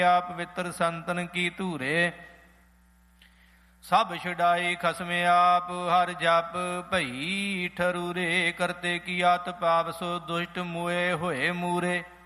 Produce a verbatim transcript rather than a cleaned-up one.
ਪਵਿੱਤਰ ਸੰਤਨ ਕੀ ਧੂਰੇ। ਸਭ ਛਡਾਈ ਖਸਮ ਆਪ ਹਰ ਜਪ ਭਈ ਠਰੂਰੇ। ਕਰਤੇ ਕੀ ਆਤ ਪਾਪ ਸੋ ਦੁਸ਼ਟ ਮੋਏ ਹੋਏ ਮੂਰੇ।